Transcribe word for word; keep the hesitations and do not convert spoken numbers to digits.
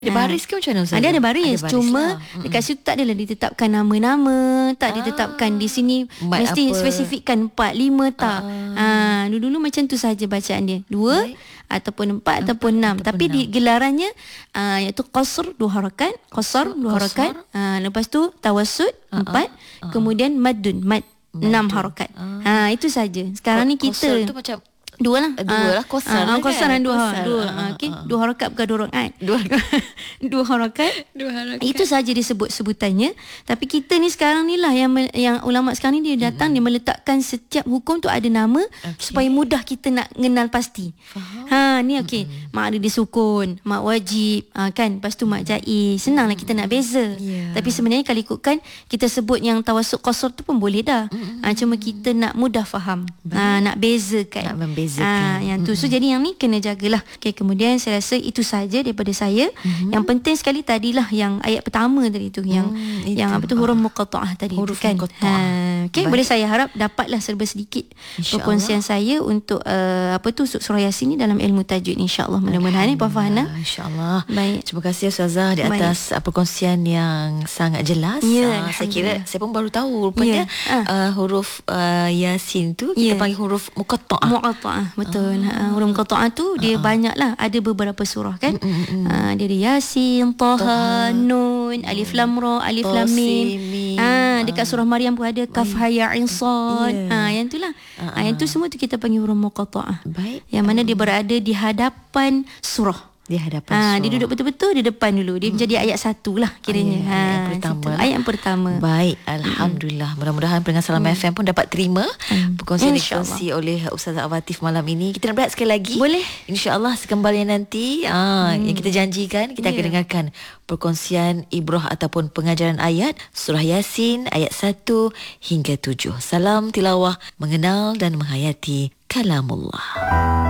Ada baris ke macam mana Ustazah? Ada ada baris, ada baris cuma lah. dekat situ tak adalah ditetapkan nama-nama, tak ah, ditetapkan di sini mat mesti apa? spesifikkan empat, lima tak. Ah, ha, dulu-dulu macam tu saja bacaan dia. Dua Baik. ataupun empat ataupun enam. Tapi enam. Di gelarannya uh, iaitu qasr dua harakat, qasar dua harakat, uh, lepas tu tawassut uh-uh. empat, uh-uh. kemudian maddun mad enam harakat. Uh. Ha, itu saja. Sekarang Ko- ni kita qasar tu macam dua lah. Dua lah Qasar uh, lah Qasar kan? dan dua Qasar. Dua, Uh, uh, okay? uh, dua harakat bukan dua rakaat. Dua Dua harakat. Dua harakat. Itu saja disebut sebutannya. Tapi kita ni sekarang ni lah yang yang ulama sekarang ni dia datang, mm-hmm. dia meletakkan setiap hukum tu ada nama, okay. supaya mudah kita nak kenal pasti. Faham. Ha ni okey. Mm-hmm. Mak ada disukun, mak wajib, ha, kan? Lepas tu mak jaiz. Senanglah kita nak beza. Yeah. Tapi sebenarnya kalau ikutkan kita sebut yang tawassut qasar tu pun boleh dah. Mm-hmm. Ha, cuma kita nak mudah faham. Ha, nak bezakan. Nak membezakan. Ha, yang tu. So jadi yang ni kena jagalah. Okay, kemudian saya rasa itu saja daripada saya. Mm-hmm. Yang penting sekali tadilah yang ayat pertama tadi tu, yang mm, yang apa tu huruf muqatta'ah tadi huruf tu kan. Ha, okay, boleh saya harap dapatlah serba sedikit perkongsian saya untuk uh, apa tu surah Yasin ni dalam ilmu tajwid, insya-Allah. Mudah-mudahan ni Puan Farhana. Insya-Allah. Baik. Terima kasih Ustazah di atas Baik. perkongsian yang sangat jelas. Ya, uh, saya kira saya pun baru tahu rupanya ya. uh, huruf uh, Yasin tu kita ya. panggil huruf muqatta'ah. Muqatta'ah, betul. Uh. Uh, huruf muqatta'ah tu dia uh-uh. banyak lah, ada beberapa surah kan. Mm-mm. Uh, dia ada Yasin, Taha, Nun, Alif Lam Ra, Alif Lam Mim. Ah, dekat surah Maryam pun ada Kaf Ha Ya Ain Sad. Ah, yang itulah. Uh-uh. Ah, yang tu semua tu kita panggil huruf muqatta'ah. Baik. Yang mana uh-uh. dia berada di hadapan surah. Di hadapan ha, surah. Dia duduk betul-betul di depan dulu. Dia hmm. menjadi ayat satu lah kiranya. Ayat, ha, ayat yang pertama. Ayat yang pertama. Baik, Alhamdulillah. Hmm. Mudah-mudahan pendengar Salam hmm. F M pun dapat terima hmm. perkongsian dikongsi oleh Ustazah Awatif malam ini. Kita nak berehat sekali lagi. Boleh. InsyaAllah sekembalinya nanti ah, hmm. yang kita janjikan, kita yeah. akan dengarkan perkongsian ibrah ataupun pengajaran ayat surah Yasin ayat satu hingga tujuh. Salam tilawah mengenal dan menghayati kalamullah.